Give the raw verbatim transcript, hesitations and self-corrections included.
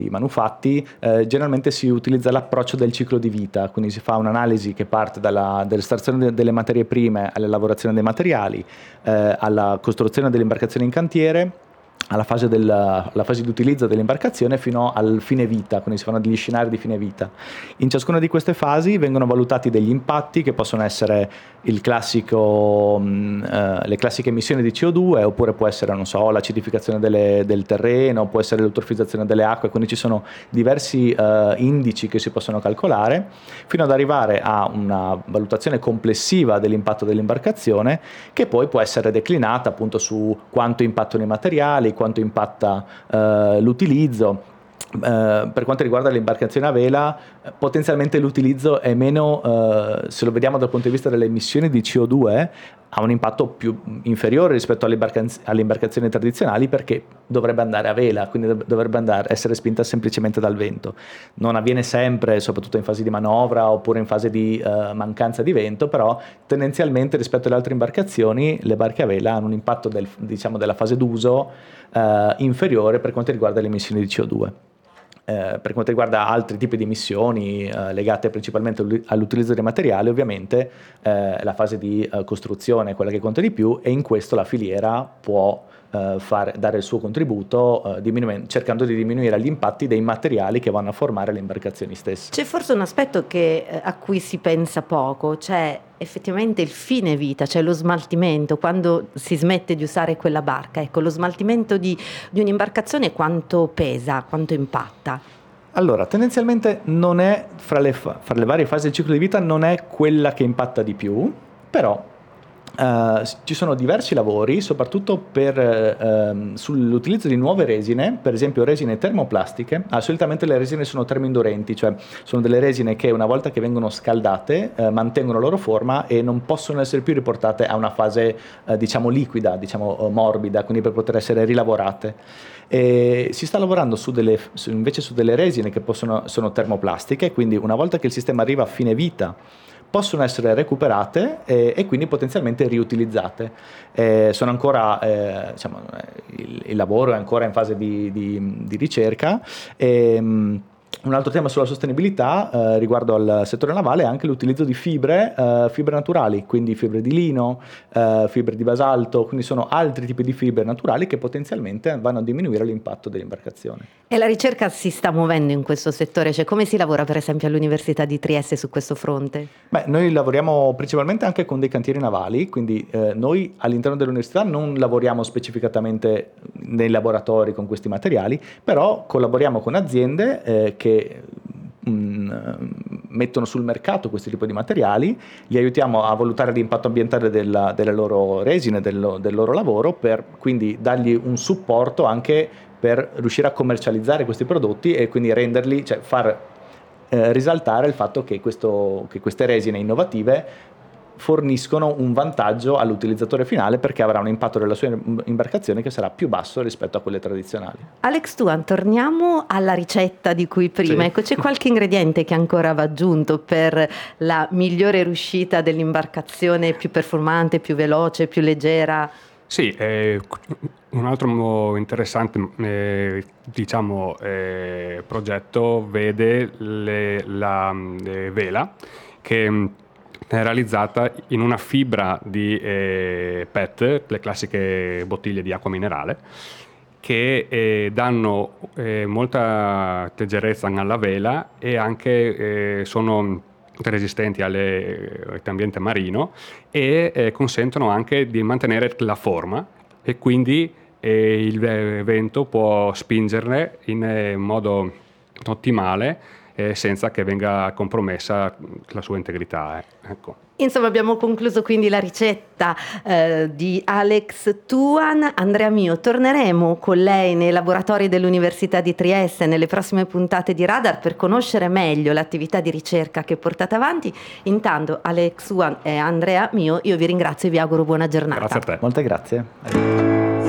i manufatti, eh, generalmente si utilizza l'approccio del ciclo di vita, quindi si fa un'analisi che parte dalla, dall'estrazione de- delle materie prime alla lavorazione dei materiali, eh, alla costruzione delle imbarcazioni in cantiere, alla fase, del, alla fase di utilizzo dell'imbarcazione fino al fine vita, quindi si fanno degli scenari di fine vita. In ciascuna di queste fasi vengono valutati degli impatti che possono essere il classico, mh, eh, le classiche emissioni di C O due, oppure può essere, non so, l'acidificazione delle, del terreno, può essere l'eutrofizzazione delle acque, quindi ci sono diversi eh, indici che si possono calcolare, fino ad arrivare a una valutazione complessiva dell'impatto dell'imbarcazione, che poi può essere declinata appunto su quanto impattano i materiali, quanto impatta eh, l'utilizzo. Uh, per quanto riguarda le imbarcazioni a vela, eh, potenzialmente l'utilizzo è meno, uh, se lo vediamo dal punto di vista delle emissioni di C O due, ha un impatto più inferiore rispetto alle, imbarcaz- alle imbarcazioni tradizionali, perché dovrebbe andare a vela, quindi dov- dovrebbe andare, essere spinta semplicemente dal vento. Non avviene sempre, soprattutto in fase di manovra oppure in fase di uh, mancanza di vento, però tendenzialmente rispetto alle altre imbarcazioni le barche a vela hanno un impatto del, diciamo, della fase d'uso uh, inferiore per quanto riguarda le emissioni di C O due. Eh, per quanto riguarda altri tipi di emissioni eh, legate principalmente all'utilizzo dei materiali, ovviamente eh, la fase di eh, costruzione è quella che conta di più, e in questo la filiera può eh, far, dare il suo contributo eh, diminu- cercando di diminuire gli impatti dei materiali che vanno a formare le imbarcazioni stesse. C'è forse un aspetto che, eh, a cui si pensa poco, cioè effettivamente il fine vita, cioè lo smaltimento, quando si smette di usare quella barca. Ecco, lo smaltimento di, di un'imbarcazione quanto pesa, quanto impatta? Allora, tendenzialmente non è, fra le, fa- fra le varie fasi del ciclo di vita, non è quella che impatta di più, però Uh, ci sono diversi lavori, soprattutto per, uh, sull'utilizzo di nuove resine, per esempio resine termoplastiche. Ah, solitamente le resine sono termoindurenti, cioè sono delle resine che una volta che vengono scaldate uh, mantengono la loro forma e non possono essere più riportate a una fase uh, diciamo liquida, diciamo uh, morbida, quindi per poter essere rilavorate. E si sta lavorando su delle, su, invece su delle resine che possono, sono termoplastiche, quindi una volta che il sistema arriva a fine vita possono essere recuperate e, e quindi potenzialmente riutilizzate. Eh, sono ancora, eh, diciamo, il, il lavoro è ancora in fase di, di, di ricerca. E, un altro tema sulla sostenibilità eh, riguardo al settore navale è anche l'utilizzo di fibre, eh, fibre naturali, quindi fibre di lino, eh, fibre di basalto, quindi sono altri tipi di fibre naturali che potenzialmente vanno a diminuire l'impatto dell'imbarcazione. E la ricerca si sta muovendo in questo settore, cioè come si lavora per esempio all'Università di Trieste su questo fronte? Beh, noi lavoriamo principalmente anche con dei cantieri navali, quindi eh, noi all'interno dell'università non lavoriamo specificatamente nei laboratori con questi materiali, però collaboriamo con aziende eh, che mh, mettono sul mercato questo tipo di materiali, li aiutiamo a valutare l'impatto ambientale della, delle loro resine, del, del loro lavoro, per quindi dargli un supporto anche per riuscire a commercializzare questi prodotti e quindi renderli, cioè far eh, risaltare il fatto che, questo, che queste resine innovative forniscono un vantaggio all'utilizzatore finale, perché avrà un impatto della sua imbarcazione che sarà più basso rispetto a quelle tradizionali. Alex Tuan, torniamo alla ricetta di cui prima. Sì. Ecco, c'è qualche ingrediente che ancora va aggiunto per la migliore riuscita dell'imbarcazione, più performante, più veloce, più leggera? Sì, eh, un altro interessante eh, diciamo, eh, progetto vede le, la le vela che è realizzata in una fibra di eh, P E T, le classiche bottiglie di acqua minerale, che eh, danno eh, molta leggerezza alla vela e anche eh, sono resistenti alle, all'ambiente marino e eh, consentono anche di mantenere la forma, e quindi eh, il vento può spingerle in eh, modo ottimale eh, senza che venga compromessa la sua integrità. Eh. Ecco. Insomma, abbiamo concluso quindi la ricetta eh, di Alex Tuan. Andrea Mio, torneremo con lei nei laboratori dell'Università di Trieste nelle prossime puntate di Radar per conoscere meglio l'attività di ricerca che portate avanti. Intanto Alex Tuan e Andrea Mio, io vi ringrazio e vi auguro buona giornata. Grazie a te. Molte grazie.